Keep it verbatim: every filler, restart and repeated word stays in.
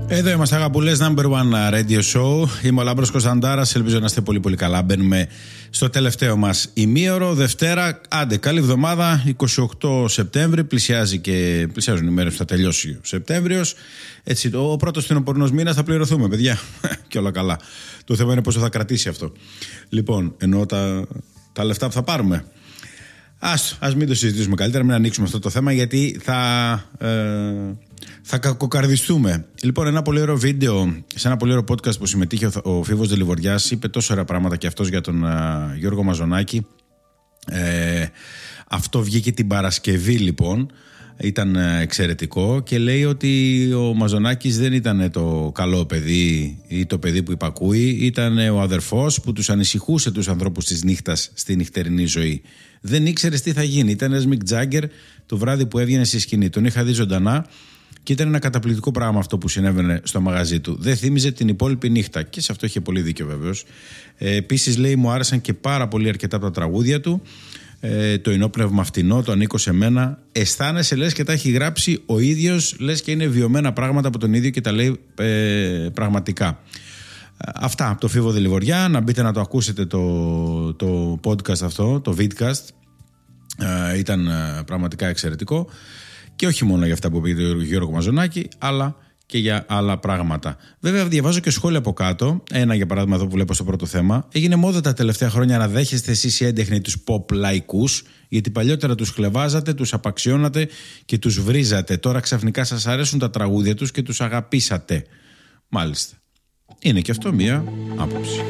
Εδώ είμαστε, αγαπουλές, number one radio show. Είμαι ο Λάμπρος Κωνσταντάρας. Ελπίζω να είστε πολύ πολύ καλά. Μπαίνουμε στο τελευταίο μας ημίωρο, Δευτέρα. Άντε, καλή εβδομάδα. είκοσι οκτώ Σεπτέμβρη. Πλησιάζει και πλησιάζουν οι μέρες που θα τελειώσει ο Σεπτέμβριος. Έτσι, ο πρώτος φθινοπορεινός μήνας θα πληρωθούμε, παιδιά. Και όλα καλά. Το θέμα είναι πόσο θα κρατήσει αυτό. Λοιπόν, εννοώ τα, τα λεφτά που θα πάρουμε. Ας, ας μην το συζητήσουμε καλύτερα, μην ανοίξουμε αυτό το θέμα, γιατί θα, ε, θα κακοκαρδιστούμε. Λοιπόν, ένα πολύ ωραίο βίντεο, σε ένα πολύ ωραίο podcast που συμμετείχε ο, ο Φίβος Δελιβοριάς, είπε τόσο ωραία πράγματα και αυτός για τον ε, Γιώργο Μαζονάκη. Ε, αυτό βγήκε την Παρασκευή, λοιπόν. Ήταν εξαιρετικό και λέει ότι ο Μαζονάκης δεν ήταν το καλό παιδί ή το παιδί που υπακούει, ήταν ο αδερφός που τους ανησυχούσε τους ανθρώπους της νύχτας στη νυχτερινή ζωή. Δεν ήξερες τι θα γίνει. Ήταν ένας Μικ Τζάγκερ το βράδυ που έβγαινε στη σκηνή. Τον είχα δει ζωντανά και ήταν ένα καταπληκτικό πράγμα αυτό που συνέβαινε στο μαγαζί του. Δεν θύμιζε την υπόλοιπη νύχτα και σε αυτό είχε πολύ δίκιο, βέβαιος. Ε, επίσης, λέει, μου άρεσαν και πάρα πολύ αρκετά από τα τραγούδια του. Ε, το ενόπνευμα φτηνό, το ανήκω σε μένα. Αισθάνεσαι λες και τα έχει γράψει ο ίδιος, λες και είναι βιωμένα πράγματα από τον ίδιο και τα λέει ε, πραγματικά. Αυτά από το Φίβο Δελιβοριά. Να μπείτε να το ακούσετε το, το podcast αυτό, το vidcast. Ε, ήταν ε, πραγματικά εξαιρετικό. Και όχι μόνο για αυτά που είπε ο Γιώργο Μαζονάκη, αλλά και για άλλα πράγματα. Βέβαια, διαβάζω και σχόλια από κάτω. Ένα, για παράδειγμα, εδώ που βλέπω στο πρώτο θέμα. Έγινε μόδα τα τελευταία χρόνια να δέχεστε εσείς οι έντεχνοι τους pop λαϊκούς, γιατί παλιότερα τους χλεβάζατε, τους απαξιώνατε και τους βρίζατε. Τώρα ξαφνικά σας αρέσουν τα τραγούδια τους και τους αγαπήσατε. Μάλιστα. Είναι και αυτό μία άποψη.